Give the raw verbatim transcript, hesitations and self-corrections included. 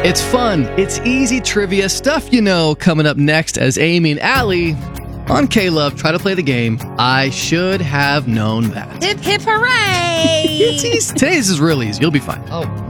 It's fun, it's easy trivia, stuff you know, coming up next as Amy and Allie on K-Love try to play the game I Should Have Known That. Hip, hip, hooray! It's easy. Today's is real easy. You'll be fine. Oh,